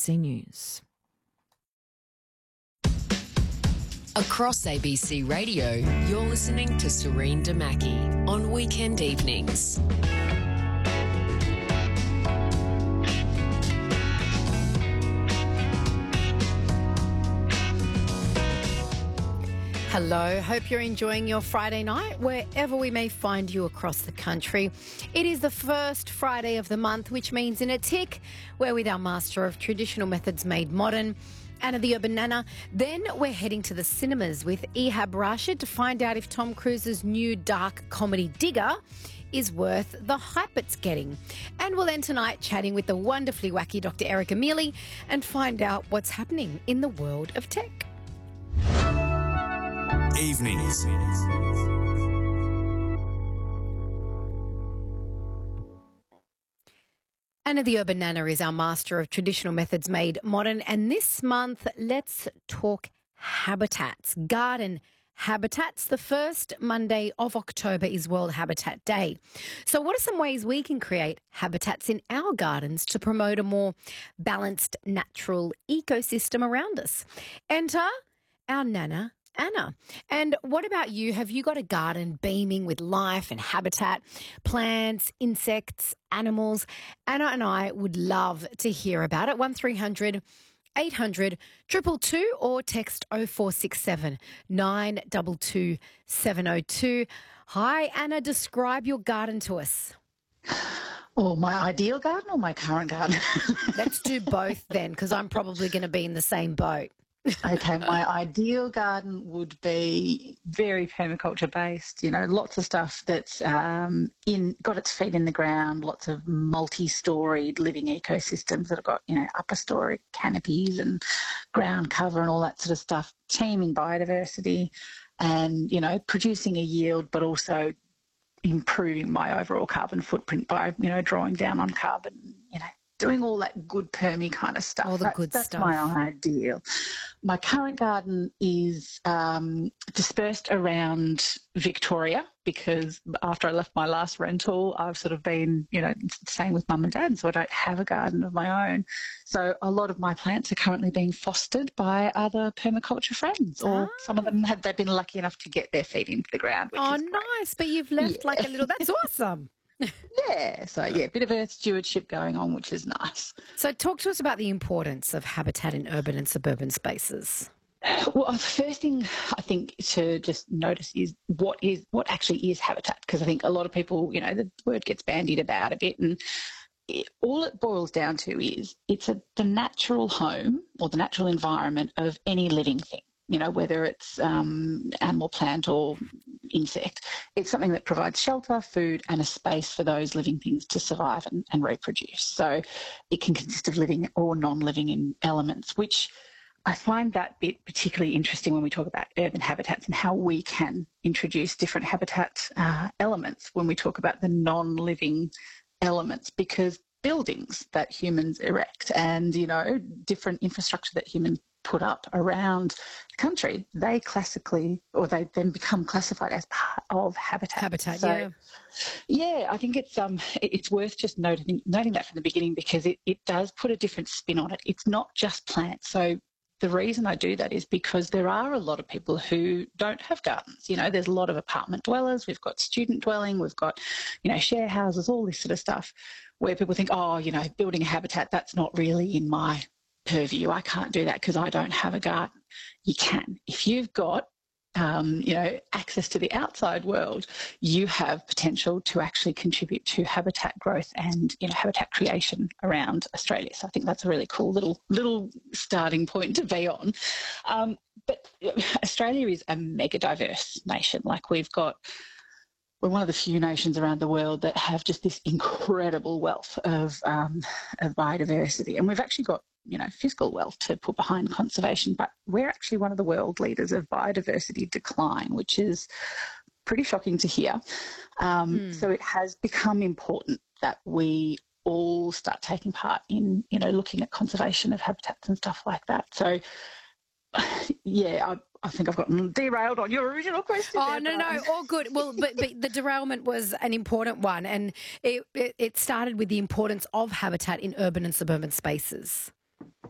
ABC News. Across ABC Radio, you're listening to Serene Damaki on weekend evenings. Hello, hope you're enjoying your Friday night wherever we may find you across the country. It is the first Friday of the month, which means in a tick, we're with our master of traditional methods made modern, Anna the Urban Nana. Then we're heading to the cinemas with Ehab Rashid to find out if Tom Cruise's new dark comedy Digger is worth the hype it's getting. And we'll end tonight chatting with the wonderfully wacky Dr. Erica Mealy and find out what's happening in the world of tech. Evenings. Anna the Urban Nana is our master of traditional methods made modern, and this month let's talk habitats, garden habitats. The first Monday of October is World Habitat Day. So what are some ways we can create habitats in our gardens to promote a more balanced natural ecosystem around us? Enter our Nana, Anna. And what about you? Have you got a garden beaming with life and habitat, plants, insects, animals? Anna and I would love to hear about it. 1300 800 222 or text 0467 922 702. Hi, Anna, describe your garden to us. Or my ideal garden or my current garden? Let's do both then, because I'm probably going to be in the same boat. Okay, my ideal garden would be very permaculture based, lots of stuff that's got its feet in the ground, lots of multi-storied living ecosystems that have got, upper story canopies and ground cover and all that sort of stuff, teeming biodiversity and, producing a yield, but also improving my overall carbon footprint by, drawing down on carbon, doing all that good permy kind of stuff. All the good stuff. That's my ideal. My current garden is dispersed around Victoria because after I left my last rental, I've sort of been, staying with mum and dad, so I don't have a garden of my own. So a lot of my plants are currently being fostered by other permaculture friends, or some of them they've been lucky enough to get their feet into the ground. Which is great. Nice. But you've left like a little, that's awesome. A bit of earth stewardship going on, which is nice. So talk to us about the importance of habitat in urban and suburban spaces. Well, the first thing I think to just notice is what actually is habitat, because I think a lot of people, the word gets bandied about a bit, and all it boils down to is it's the natural home or the natural environment of any living thing. Whether it's animal, plant or insect, it's something that provides shelter, food and a space for those living things to survive and reproduce. So it can consist of living or non-living in elements, which I find that bit particularly interesting when we talk about urban habitats and how we can introduce different habitat elements when we talk about the non-living elements, because buildings that humans erect and, different infrastructure that humans put up around the country, they then become classified as part of habitat. I think it's worth just noting that from the beginning, because it does put a different spin on it. It's not just plants. So the reason I do that is because there are a lot of people who don't have gardens. There's a lot of apartment dwellers. We've got student dwelling. We've got, share houses, all this sort of stuff where people think, building a habitat, that's not really in my purview. I can't do that because I don't have a garden. You can. If you've got, access to the outside world, you have potential to actually contribute to habitat growth and, habitat creation around Australia. So I think that's a really cool little starting point to be on. But Australia is a mega diverse nation. Like we're one of the few nations around the world that have just this incredible wealth of biodiversity. And we've actually got, fiscal wealth to put behind conservation, but we're actually one of the world leaders of biodiversity decline, which is pretty shocking to hear. So it has become important that we all start taking part in, looking at conservation of habitats and stuff like that. So, I think I've gotten derailed on your original question. Oh, no, all good. Well, but the derailment was an important one, and it started with the importance of habitat in urban and suburban spaces.